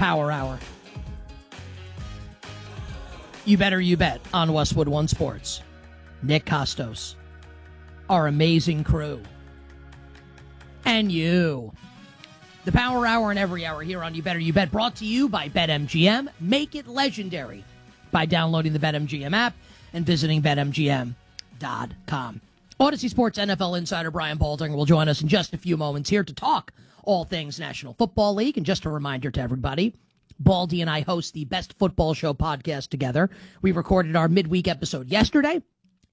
Power Hour. You Better You Bet on Westwood One Sports. Nick Costos, our amazing crew, and you. The Power Hour and every hour here on You Better You Bet, brought to you by BetMGM. Make it legendary by downloading the BetMGM app and visiting BetMGM.com. Odyssey Sports NFL insider Brian Baldinger will join us in just a few moments here to talk all things National Football League. And just a reminder to everybody, Baldy and I host the Best Football Show podcast together. We recorded our midweek episode yesterday.